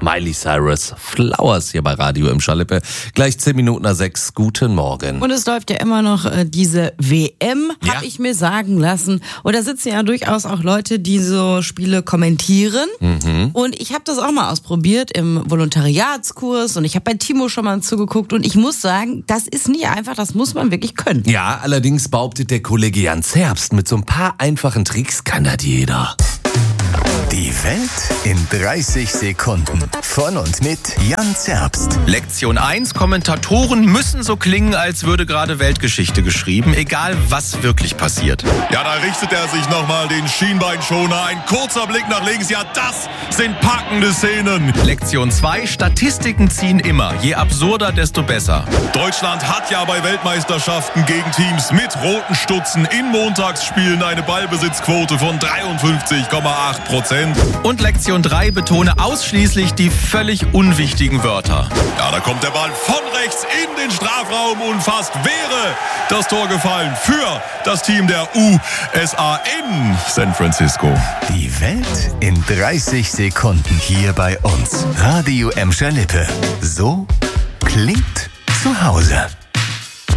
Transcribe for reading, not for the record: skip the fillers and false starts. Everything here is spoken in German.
Miley Cyrus, Flowers hier bei Radio im Schalippe. Gleich 10 Minuten nach 6. Guten Morgen. Und es läuft ja immer noch diese WM, habe ich mir sagen lassen. Und da sitzen ja durchaus auch Leute, die so Spiele kommentieren. Und ich habe das auch mal ausprobiert im Volontariatskurs. Und ich habe bei Timo schon mal zugeguckt. Und ich muss sagen, das ist nie einfach, das muss man wirklich können. Ja, allerdings behauptet der Kollege Jan Zerbst, mit so ein paar einfachen Tricks kann das jeder. Die Welt in 30 Sekunden. Von und mit Jan Zerbst. Lektion 1. Kommentatoren müssen so klingen, als würde gerade Weltgeschichte geschrieben, egal was wirklich passiert. Ja, da richtet er sich nochmal den Schienbeinschoner. Ein kurzer Blick nach links. Ja, das sind packende Szenen. Lektion 2. Statistiken ziehen immer. Je absurder, desto besser. Deutschland hat ja bei Weltmeisterschaften gegen Teams mit roten Stutzen in Montagsspielen eine Ballbesitzquote von 53,8%. Und Lektion 3. Betone ausschließlich die völlig unwichtigen Wörter. Ja, da kommt der Ball von rechts in den Strafraum und fast wäre das Tor gefallen für das Team der USA in San Francisco. Die Welt in 30 Sekunden hier bei uns. Radio im Schalippe. So klingt zu Hause.